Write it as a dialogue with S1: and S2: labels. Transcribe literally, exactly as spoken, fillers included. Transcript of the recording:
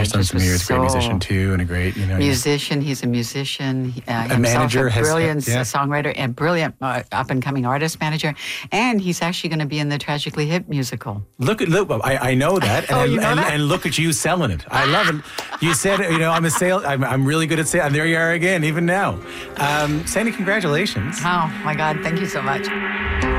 S1: son
S2: just
S1: Samir
S2: was
S1: is a great
S2: so
S1: musician too, and a great, you know,
S2: musician. He's a musician. Uh,
S1: a
S2: himself
S1: manager,
S2: a
S1: has-
S2: brilliant
S1: yeah.
S2: songwriter and brilliant uh, up and coming artist manager. And he's actually going to be in the Tragically Hip musical.
S1: Look at look. I, I know that, and,
S2: Oh, you know
S1: and,
S2: that?
S1: and look at you selling it. I love it. You said, you know, I'm a sale. I'm, I'm really good at sales, and there you are again, even now. Um, Sandy, congratulations.
S2: Oh my God! Thank you so much.